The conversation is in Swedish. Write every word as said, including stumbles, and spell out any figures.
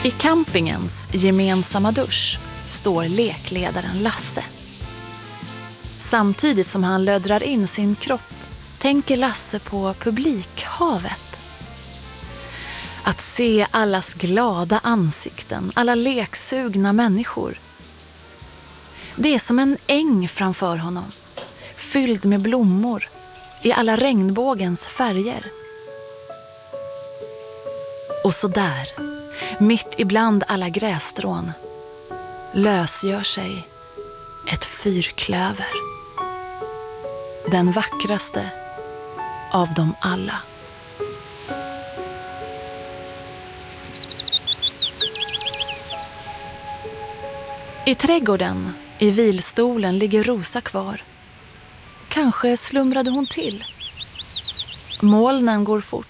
I campingens gemensamma dusch står lekledaren Lasse. Samtidigt som han löddrar in sin kropp tänker Lasse på publikhavet. Att se allas glada ansikten, alla leksugna människor. Det är som en äng framför honom, fylld med blommor i alla regnbågens färger. Och så där, mitt ibland alla grässtrån, lösgör sig ett fyrklöver. Den vackraste av dem alla. I trädgården, i vilstolen, ligger Rosa kvar. Kanske slumrade hon till. Molnen går fort.